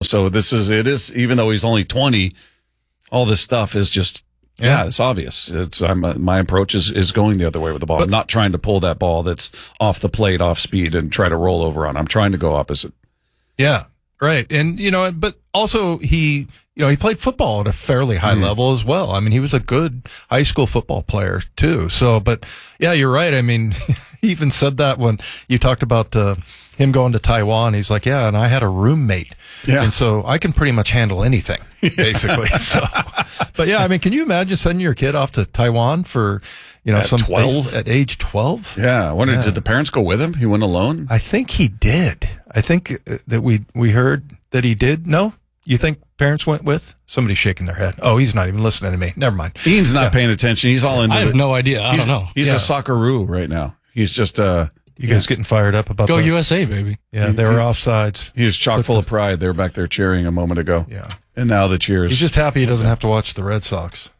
So it is, even though he's only 20, all this stuff is just, it's obvious. My approach is going the other way with the ball. I'm not trying to pull that ball that's off the plate, off speed, and try to roll over on. I'm trying to go opposite. Yeah, right. And, but also he played football at a fairly high level as well. I mean, he was a good high school football player too. So, but yeah, you're right. I mean, he even said that when you talked about, him going to Taiwan. He's like, and I had a roommate. Yeah. And so I can pretty much handle anything, basically. So, but yeah, I mean, can you imagine sending your kid off to Taiwan for, at 12? At age 12? Yeah. I wonder, did the parents go with him? He went alone? I think he did. I think that we heard that he did. No? You think parents went with? Somebody's shaking their head. Oh, he's not even listening to me. Never mind. Ian's not paying attention. He's all into it. I have no idea. I don't know. He's a Socceroo right now. He's just, you guys getting fired up about Go USA, baby. Yeah, they were offsides. He was chock full of pride. They were back there cheering a moment ago. Yeah. And now the cheers. He's just happy he doesn't have to watch the Red Sox.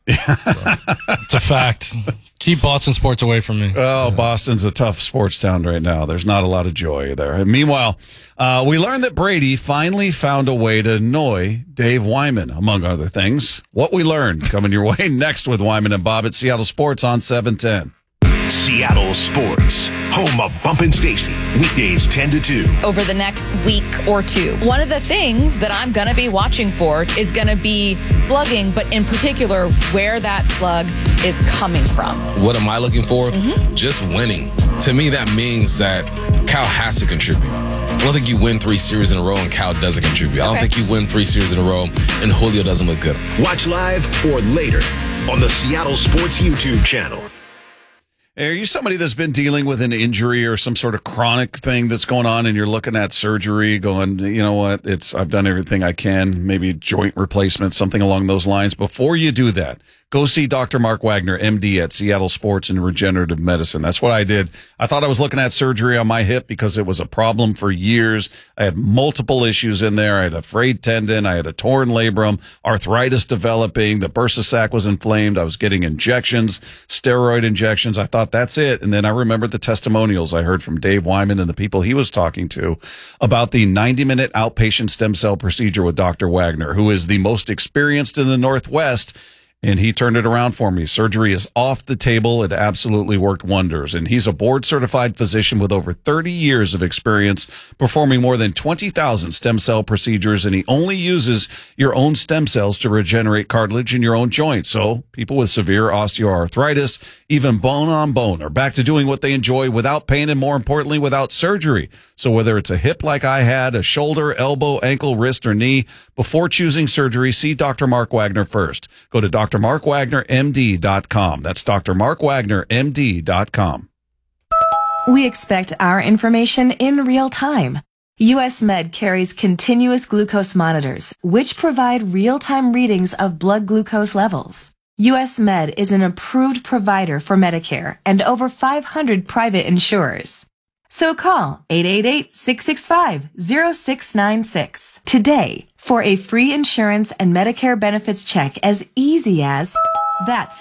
It's a fact. Keep Boston sports away from me. Oh, Boston's a tough sports town right now. There's not a lot of joy there. And meanwhile, we learned that Brady finally found a way to annoy Dave Wyman, among other things. What we learned coming your way next with Wyman and Bob at Seattle Sports on 710. Seattle Sports, home of Bump and Stacy, weekdays 10 to 2. Over the next week or two. One of the things that I'm going to be watching for is going to be slugging, but in particular, where that slug is coming from. What am I looking for? Just winning. To me, that means that Cal has to contribute. I don't think you win 3 series in a row and Cal doesn't contribute. I don't think you win 3 series in a row and Julio doesn't look good. Watch live or later on the Seattle Sports YouTube channel. Are you somebody that's been dealing with an injury or some sort of chronic thing that's going on and you're looking at surgery going, you know what, I've done everything I can, maybe joint replacement, something along those lines. Before you do that, go see Dr. Mark Wagner, MD at Seattle Sports and Regenerative Medicine. That's what I did. I thought I was looking at surgery on my hip because it was a problem for years. I had multiple issues in there. I had a frayed tendon. I had a torn labrum, arthritis developing. The bursa sac was inflamed. I was getting injections, steroid injections. I thought that's it. And then I remembered the testimonials I heard from Dave Wyman and the people he was talking to about the 90-minute outpatient stem cell procedure with Dr. Wagner, who is the most experienced in the Northwest. And he turned it around for me. Surgery is off the table. It absolutely worked wonders. And he's a board-certified physician with over 30 years of experience performing more than 20,000 stem cell procedures. And he only uses your own stem cells to regenerate cartilage in your own joints. So people with severe osteoarthritis, even bone on bone, are back to doing what they enjoy without pain and, more importantly, without surgery. So whether it's a hip like I had, a shoulder, elbow, ankle, wrist, or knee, before choosing surgery, see Dr. Mark Wagner first. Go to drmarkwagnermd.com. That's drmarkwagnermd.com. We expect our information in real time. US Med carries continuous glucose monitors, which provide real-time readings of blood glucose levels. US Med is an approved provider for Medicare and over 500 private insurers. So call 888-665-0696 today for a free insurance and Medicare benefits check as easy as, that's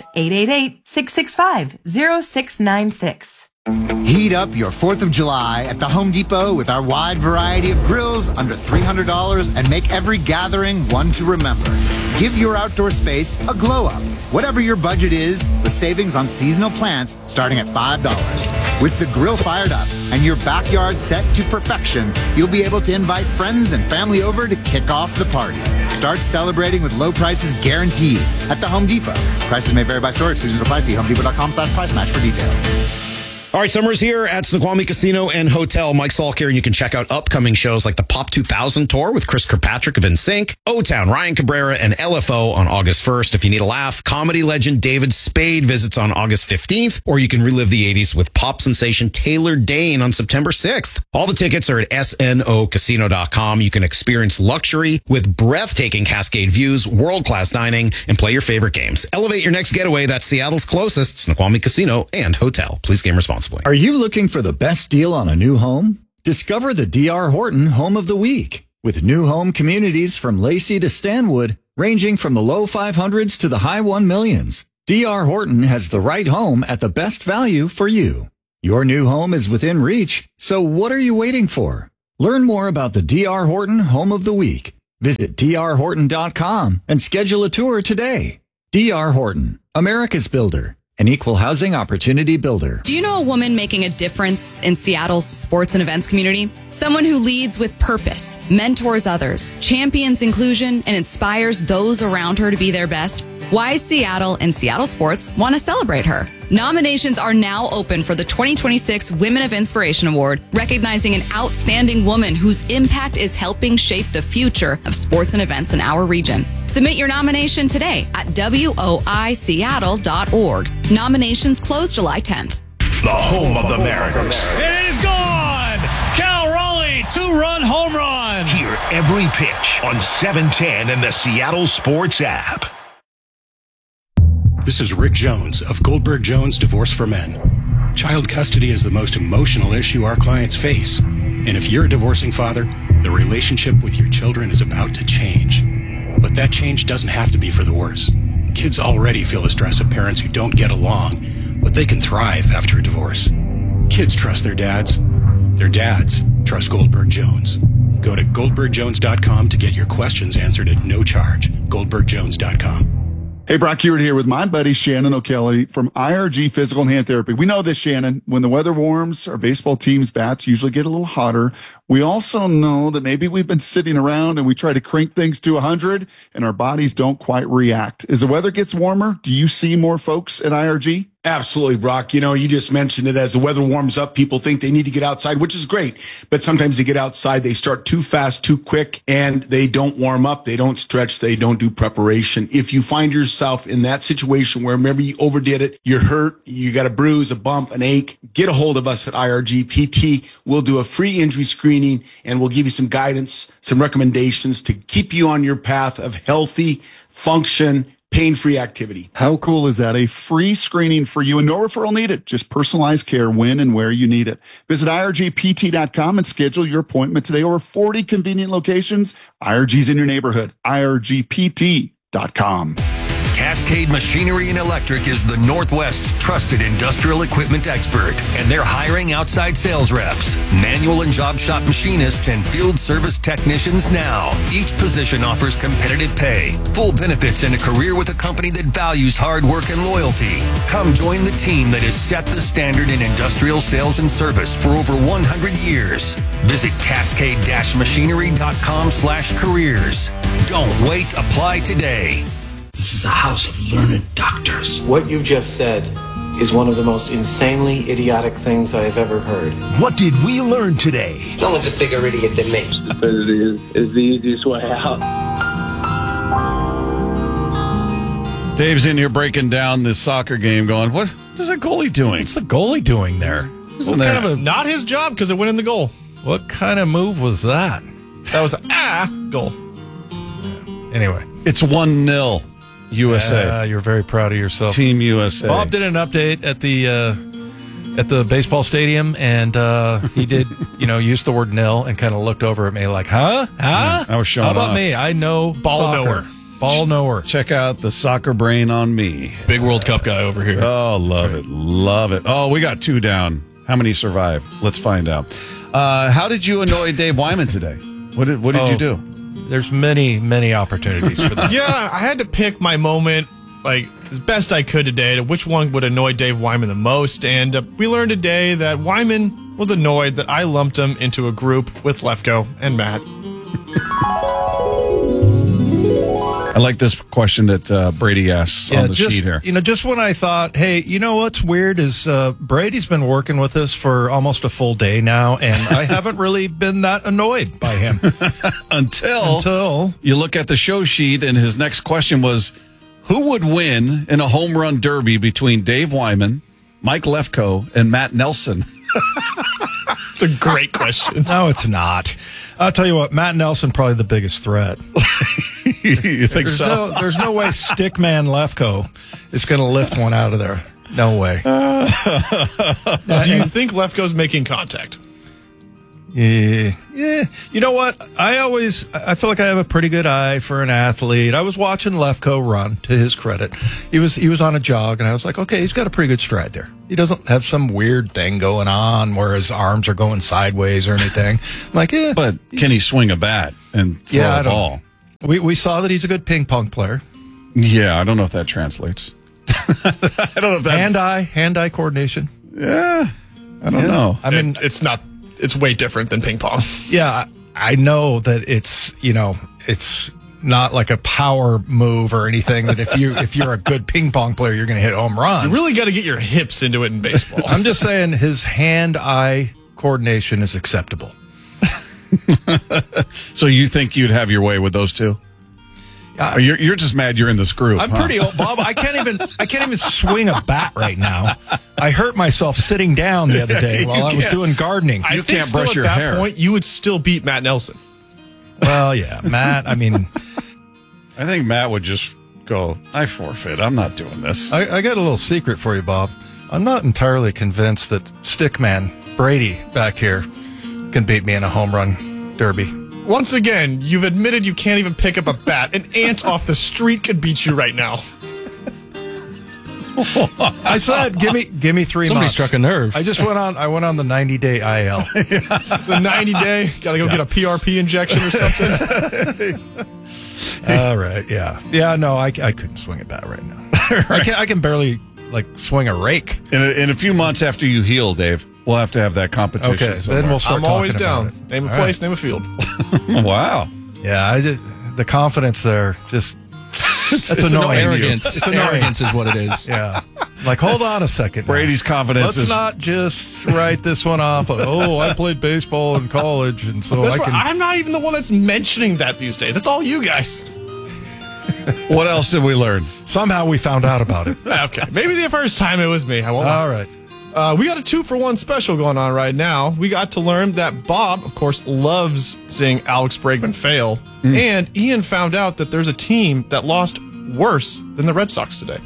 888-665-0696. Heat up your 4th of July at the Home Depot with our wide variety of grills under $300 and make every gathering one to remember. Give your outdoor space a glow up. Whatever your budget is, with savings on seasonal plants starting at $5. With the grill fired up and your backyard set to perfection, you'll be able to invite friends and family over to kick off the party. Start celebrating with low prices guaranteed at the Home Depot. Prices may vary by store. Exclusions apply. See HomeDepot.com/price match for details. All right, summer's here at Snoqualmie Casino and Hotel. Mike Salk here, and you can check out upcoming shows like the Pop 2000 Tour with Chris Kirkpatrick of NSYNC, O-Town, Ryan Cabrera, and LFO on August 1st. If you need a laugh, comedy legend David Spade visits on August 15th, or you can relive the 80s with pop sensation Taylor Dane on September 6th. All the tickets are at snocasino.com. You can experience luxury with breathtaking Cascade views, world-class dining, and play your favorite games. Elevate your next getaway. That's Seattle's closest Snoqualmie Casino and Hotel. Please game responsibly. Are you looking for the best deal on a new home? Discover the D.R. Horton Home of the Week. With new home communities from Lacey to Stanwood, ranging from the low 500s to the high 1 millions, D.R. Horton has the right home at the best value for you. Your new home is within reach, so what are you waiting for? Learn more about the D.R. Horton Home of the Week Visit drhorton.com and schedule a tour today. D.R. Horton, America's builder. An equal housing opportunity builder. Do you know a woman making a difference in Seattle's sports and events community? Someone who leads with purpose, mentors others, champions inclusion, and inspires those around her to be their best? Wise Seattle and Seattle Sports want to celebrate her. Nominations are now open for the 2026 Women of Inspiration Award, recognizing an outstanding woman whose impact is helping shape the future of sports and events in our region. Submit your nomination today at woiseattle.org. Nominations close July 10th. The home of the Mariners. It is gone! Cal Raleigh, 2-run home run! Hear every pitch on 710 and the Seattle Sports app. This is Rick Jones of Goldberg Jones Divorce for Men. Child custody is the most emotional issue our clients face. And if you're a divorcing father, the relationship with your children is about to change. But that change doesn't have to be for the worse. Kids already feel the stress of parents who don't get along, but they can thrive after a divorce. Kids trust their dads. Their dads trust Goldberg Jones. Go to goldbergjones.com to get your questions answered at no charge. goldbergjones.com. Hey, Brock Hewitt here with my buddy Shannon O'Kelly from IRG Physical and Hand Therapy. We know this, Shannon. When the weather warms, our baseball team's bats usually get a little hotter. We also know that maybe we've been sitting around and we try to crank things to 100 and our bodies don't quite react. As the weather gets warmer, do you see more folks at IRG? Absolutely, Brock. You know, you just mentioned it. As the weather warms up, people think they need to get outside, which is great. But sometimes they get outside, they start too fast, too quick, and they don't warm up. They don't stretch. They don't do preparation. If you find yourself in that situation where maybe you overdid it, you're hurt, you got a bruise, a bump, an ache, get a hold of us at IRG PT. We'll do a free injury screening and we'll give you some guidance, some recommendations to keep you on your path of healthy function, pain-free activity. How cool is that? A free screening for you and no referral needed. Just personalized care when and where you need it. Visit IRGPT.com and schedule your appointment today. Over 40 convenient locations. IRG's in your neighborhood. IRGPT.com. Cascade Machinery and Electric is the Northwest's trusted industrial equipment expert, and they're hiring outside sales reps, manual and job shop machinists, and field service technicians now. Each position offers competitive pay, full benefits, and a career with a company that values hard work and loyalty. Come join the team that has set the standard in industrial sales and service for over 100 years. Visit cascade-machinery.com/careers. Don't wait. Apply today. This is a house of learned doctors. What you just said is one of the most insanely idiotic things I have ever heard. What did we learn today? No one's a bigger idiot than me. Stupidity is the easiest way out. Dave's in here breaking down this soccer game going, what is that goalie doing? What's the goalie doing there? Not his job because it went in the goal. What kind of move was that? That was goal. Anyway. It's 1-0. USA. You're very proud of yourself. Team USA. Bob did an update at the baseball stadium, and he did, use the word nil and kind of looked over at me like, huh? I was showing How about off. me? I know Ball soccer. knower. Ball knower. Check out the soccer brain on me. Big World Cup guy over here. Oh, love it. Love it. Oh, we got 2 down. How many survive? Let's find out. How did you annoy Dave Wyman today? What did you do? There's many, many opportunities for that. Yeah, I had to pick my moment, as best I could today, to which one would annoy Dave Wyman the most. And we learned today that Wyman was annoyed that I lumped him into a group with Lefko and Matt. I like this question that Brady asks on the sheet here. Just when I thought, hey, what's weird is Brady's been working with us for almost a full day now, and I haven't really been that annoyed by him. Until you look at the show sheet, and his next question was, who would win in a home run derby between Dave Wyman, Mike Lefko, and Matt Nelson? It's a great question. No, it's not. I'll tell you what, Matt Nelson probably the biggest threat. You think so? There's no way Stickman Lefko is going to lift one out of there. No way. Do you think Lefko's making contact? Yeah. You know what? I feel like I have a pretty good eye for an athlete. I was watching Lefko run, to his credit. He was on a jog, and I was like, okay, he's got a pretty good stride there. He doesn't have some weird thing going on where his arms are going sideways or anything. I'm like, But can he swing a bat and throw a ball? We saw that he's a good ping pong player. Yeah, I don't know if that translates. I don't know if that hand-eye coordination. Yeah, I don't know. I mean, it's way different than ping pong. Yeah, I know that it's not like a power move or anything. That if you're a good ping pong player, you're going to hit home runs. You really got to get your hips into it in baseball. I'm just saying his hand-eye coordination is acceptable. So you think you'd have your way with those two? You're just mad you're in this group. I'm pretty old, Bob. I can't even swing a bat right now. I hurt myself sitting down the other day while I was doing gardening. I think brush your hair. At that point, you would still beat Matt Nelson. Well, yeah, Matt. I mean, I think Matt would just go, I forfeit. I'm not doing this. I got a little secret for you, Bob. I'm not entirely convinced that Stickman Brady back here can beat me in a home run derby. Once again, you've admitted you can't even pick up a bat. An ant off the street could beat you right now. I said, give me 3 months. Somebody struck a nerve. I went on the 90-day IL. The 90-day, gotta go get a PRP injection or something. All right, yeah. No, I couldn't swing a bat right now. Right. I can barely swing a rake. In a few months after you heal, Dave, we'll have to have that competition. Okay, somewhere. Then we'll start. I'm always down. It. Name a place, name a field. Wow. Yeah, the confidence there just. That's annoying. Arrogance. It's arrogance is what it is. Yeah. Hold on a second. Brady's confidence Let's not just write this one off. I played baseball in college, and so I'm not even the one that's mentioning that these days. It's all you guys. What else did we learn? Somehow we found out about it. Okay. Maybe the first time it was me. I won't lie. All right. We got a 2-for-1 special going on right now. We got to learn that Bob, of course, loves seeing Alex Bregman fail. And Ian found out that there's a team that lost worse than the Red Sox today.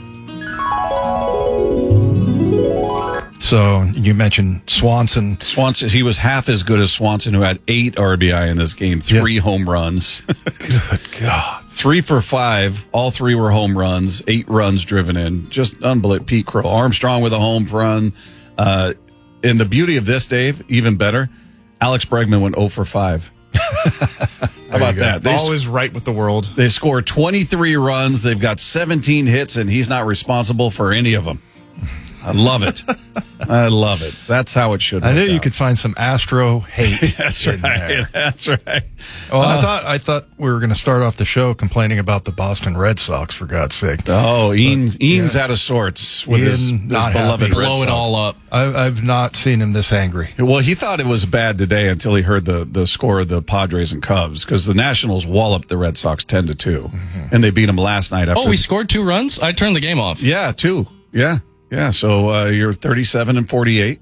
So you mentioned Swanson. He was half as good as Swanson, who had 8 RBI in this game, 3 home runs. Good God. 3 for 5. All 3 were home runs, 8 runs driven in. Just unbelievable. Pete Crow. Armstrong with a home run. And the beauty of this, Dave, even better, Alex Bregman went 0 for 5. How about that? Always right with the world. They scored 23 runs. They've got 17 hits, and he's not responsible for any of them. I love it. I love it. That's how it should. I knew you could find some Astro hate. That's right. There. That's right. Well, I thought we were going to start off the show complaining about the Boston Red Sox, for God's sake. Oh, Ian's out of sorts with his beloved Red Sox. Blow it all up. I've not seen him this angry. Well, he thought it was bad today until he heard the score of the Padres and Cubs, because the Nationals walloped the Red Sox 10-2, and they beat them last night. We scored 2 runs? I turned the game off. Yeah, 2. Yeah. Yeah, so you're 37-48,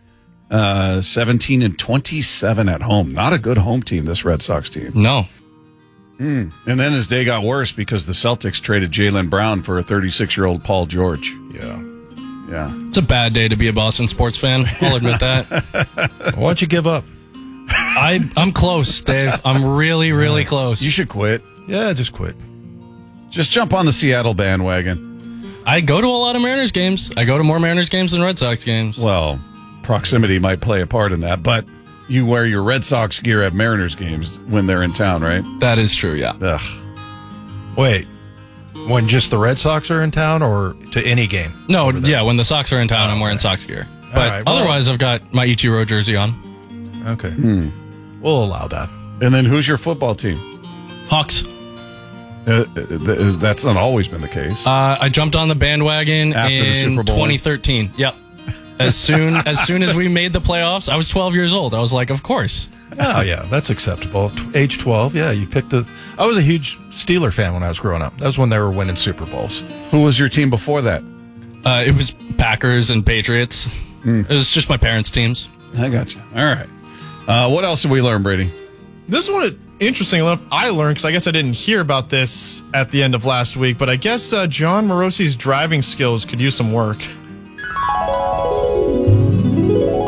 17-27 at home. Not a good home team, this Red Sox team. No. And then his day got worse because the Celtics traded Jaylen Brown for a 36-year-old Paul George. Yeah. It's a bad day to be a Boston sports fan. I'll admit that. Why'd you give up? I'm close, Dave. I'm really, really close. You should quit. Yeah, just quit. Just jump on the Seattle bandwagon. I go to a lot of Mariners games. I go to more Mariners games than Red Sox games. Well, proximity might play a part in that, but you wear your Red Sox gear at Mariners games when they're in town, right? That is true, yeah. Ugh. Wait, when just the Red Sox are in town, or to any game? No, yeah, when the Sox are in town, I'm wearing Sox gear. But otherwise, I've got my Ichiro jersey on. Okay. We'll allow that. And then who's your football team? Hawks. That's not always been the case. I jumped on the bandwagon after the Super Bowl 2013. Yep. As soon as we made the playoffs, I was 12 years old. I was like, of course. Oh yeah, that's acceptable. Age 12, yeah, you picked I was a huge Steeler fan when I was growing up. That was when they were winning Super Bowls. Who was your team before that? It was Packers and Patriots. It was just my parents' teams. I got you. All right. What else did we learn, Brady? This one, interesting enough, I learned, because I guess I didn't hear about this at the end of last week, but I guess John Morosi's driving skills could use some work.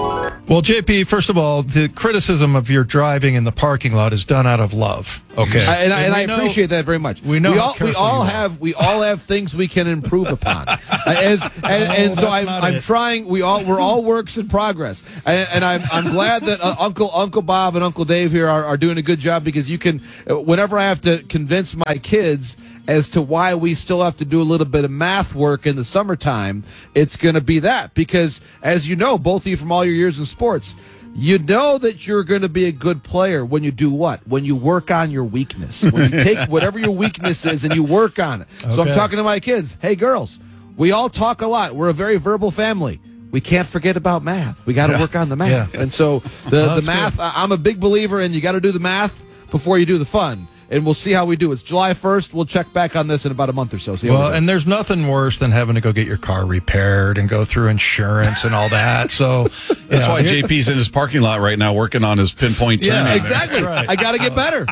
Well, JP, first of all, the criticism of your driving in the parking lot is done out of love. Okay, and I appreciate that very much. We all have things we can improve upon, and so I'm trying. We're all works in progress, and I'm glad that Uncle Bob and Uncle Dave here are doing a good job, because you can. Whenever I have to convince my kids as to why we still have to do a little bit of math work in the summertime, it's going to be that. Because, as you know, both of you from all your years in sports, you know that you're going to be a good player when you do what? When you work on your weakness. When you take whatever your weakness is and you work on it. Okay. So I'm talking to my kids. Hey, girls, we all talk a lot. We're a very verbal family. We can't forget about math. We got to work on the math. Yeah. And so the math, I'm a big believer in you got to do the math before you do the fun. And we'll see how we do. It's July 1st. We'll check back on this in about a month or so. And there's nothing worse than having to go get your car repaired and go through insurance and all that. So that's why JP's in his parking lot right now working on his pinpoint turn. Yeah, exactly. Right. I got to get better.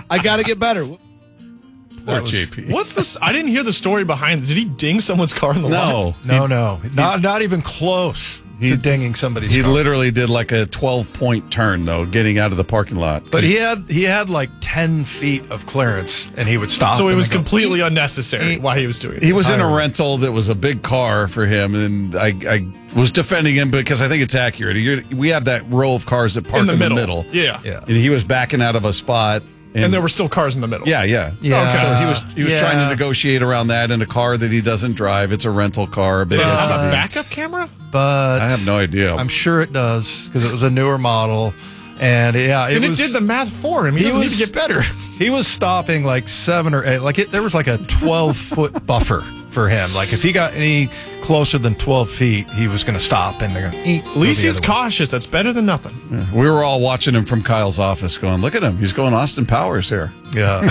Poor JP. What's this? I didn't hear the story behind this. Did he ding someone's car in the lot? No. Not even close. To dinging somebody's car. Literally did like a 12-point turn, though, getting out of the parking lot. But he had like 10 feet of clearance, and he would stop. So it was completely unnecessary why he was doing it. He was in a rental that was a big car for him, and I was defending him because I think it's accurate. We have that row of cars that park in the middle. Yeah. And he was backing out of a spot. And there were still cars in the middle. Yeah. Okay. So he was trying to negotiate around that in a car that he doesn't drive. It's a rental car. Did it have a backup camera? But I have no idea. I'm sure it does, because it was a newer model. And it did the math for him. He doesn't need to get better. He was stopping like 7 or 8. There was like a 12-foot buffer for him. Like if he got any closer than 12 feet, he was going to stop. And at least he's cautious. That's better than nothing. Yeah. We were all watching him from Kyle's office going, look at him. He's going Austin Powers here. Yeah.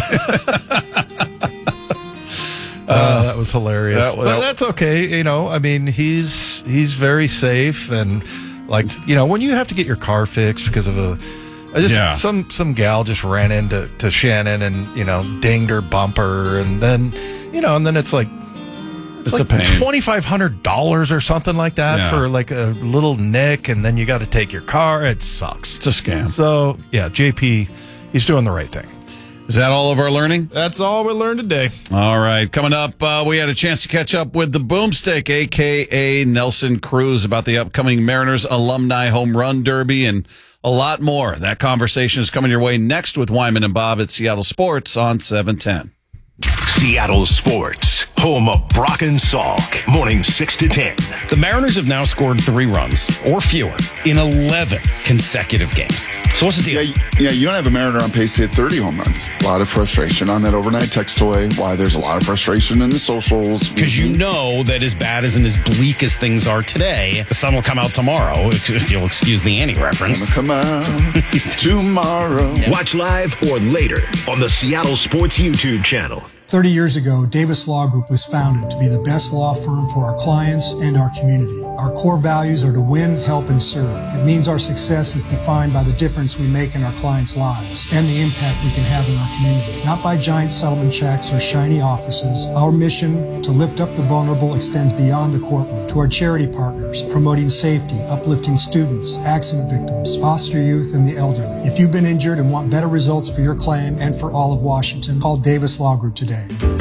That was hilarious. But that's okay. He's very safe. And when you have to get your car fixed because of some gal just ran into Shannon and, dinged her bumper. And then, it's like, it's like a pain. $2,500 or something like that for like a little nick, and then you got to take your car. It sucks. It's a scam. So JP, he's doing the right thing. Is that all of our learning? That's all we learned today. All right. Coming up, we had a chance to catch up with the Boomstick, a.k.a. Nelson Cruz, about the upcoming Mariners Alumni Home Run Derby and a lot more. That conversation is coming your way next with Wyman and Bob at Seattle Sports on 710. Seattle Sports, home of Brock and Salk, morning 6 to 10. The Mariners have now scored 3 runs or fewer in 11 consecutive games. So what's the deal? Yeah, you don't have a Mariner on pace to hit 30 home runs. A lot of frustration on that overnight text away. Why there's a lot of frustration in the socials. Because you know that as bad as and as bleak as things are today, the sun will come out tomorrow, if you'll excuse the Annie reference. Come out tomorrow. Watch live or later on the Seattle Sports YouTube channel. 30 years ago, Davis Law Group was founded to be the best law firm for our clients and our community. Our core values are to win, help, and serve. It means our success is defined by the difference we make in our clients' lives and the impact we can have in our community. Not by giant settlement checks or shiny offices. Our mission to lift up the vulnerable extends beyond the courtroom to our charity partners, promoting safety, uplifting students, accident victims, foster youth, and the elderly. If you've been injured and want better results for your claim and for all of Washington, call Davis Law Group today.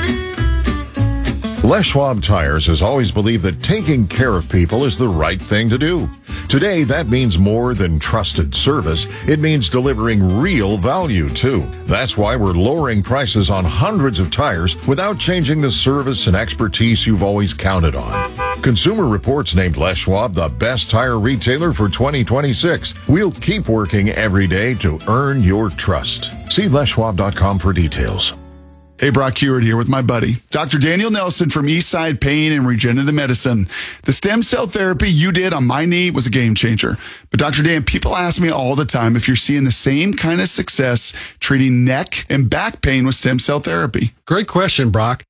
Les Schwab Tires has always believed that taking care of people is the right thing to do. Today, that means more than trusted service. It means delivering real value, too. That's why we're lowering prices on hundreds of tires without changing the service and expertise you've always counted on. Consumer Reports named Les Schwab the best tire retailer for 2026. We'll keep working every day to earn your trust. See leschwab.com for details. Hey, Brock Hewitt here with my buddy, Dr. Daniel Nelson from Eastside Pain and Regenerative Medicine. The stem cell therapy you did on my knee was a game changer. But Dr. Dan, people ask me all the time if you're seeing the same kind of success treating neck and back pain with stem cell therapy. Great question, Brock.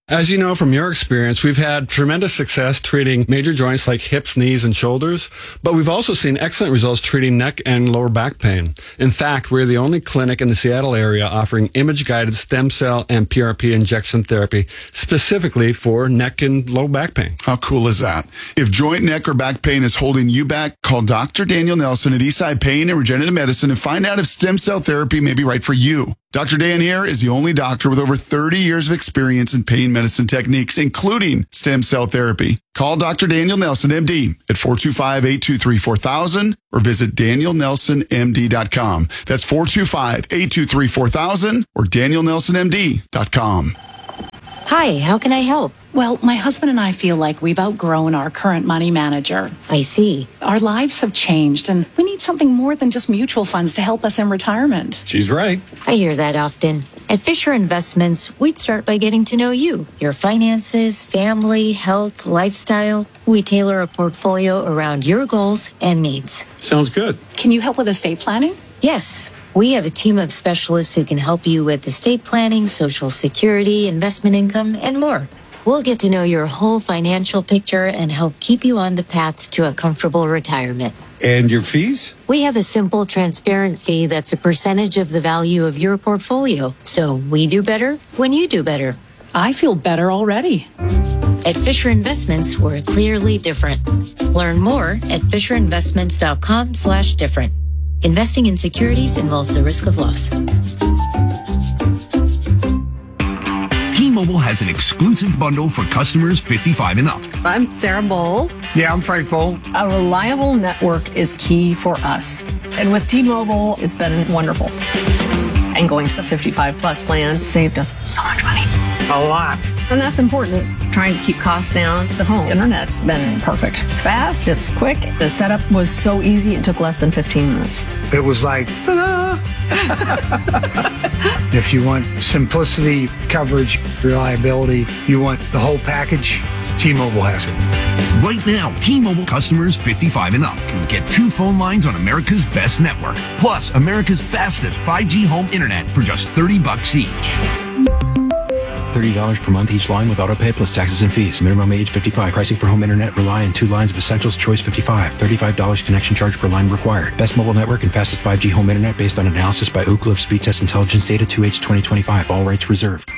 As you know from your experience, we've had tremendous success treating major joints like hips, knees, and shoulders, but we've also seen excellent results treating neck and lower back pain. In fact, we're the only clinic in the Seattle area offering image-guided stem cell and PRP injection therapy specifically for neck and low back pain. How cool is that? If joint, neck, or back pain is holding you back, call Dr. Daniel Nelson at Eastside Pain and Regenerative Medicine and find out if stem cell therapy may be right for you. Dr. Dan here is the only doctor with over 30 years of experience in pain medicine techniques, including stem cell therapy. Call Dr. Daniel Nelson, MD, at 425-823-4000 or visit danielnelsonmd.com. That's 425-823-4000 or danielnelsonmd.com. Hi, how can I help? Well, my husband and I feel like we've outgrown our current money manager. I see. Our lives have changed, and we need something more than just mutual funds to help us in retirement. She's right. I hear that often. At Fisher Investments, we'd start by getting to know you, your finances, family, health, lifestyle. We tailor a portfolio around your goals and needs. Sounds good. Can you help with estate planning? Yes. We have a team of specialists who can help you with estate planning, Social Security, investment income, and more. We'll get to know your whole financial picture and help keep you on the path to a comfortable retirement. And your fees? We have a simple, transparent fee that's a percentage of the value of your portfolio. So we do better when you do better. I feel better already. At Fisher Investments, we're clearly different. Learn more at FisherInvestments.com/different. Investing in securities involves the risk of loss. T-Mobile has an exclusive bundle for customers 55 and up. I'm Sarah Bowl. Yeah, I'm Frank Bowl. A reliable network is key for us. And with T-Mobile, it's been wonderful. And going to the 55 plus plan saved us so much money. A lot. And that's important. Trying to keep costs down. The home internet's been perfect. It's fast, it's quick. The setup was so easy, it took less than 15 minutes. It was like, ta-da! If you want simplicity, coverage, reliability, you want the whole package, T-Mobile has it. Right now, T-Mobile customers 55 and up can get 2 phone lines on America's best network, plus America's fastest 5G home internet for just $30 each. $30 per month each line with autopay plus taxes and fees. Minimum age 55. Pricing for home internet rely on 2 lines of Essentials Choice 55. $35 connection charge per line required. Best mobile network and fastest 5G home internet based on analysis by Ookla of Speed Test Intelligence Data 2H 2025. All rights reserved.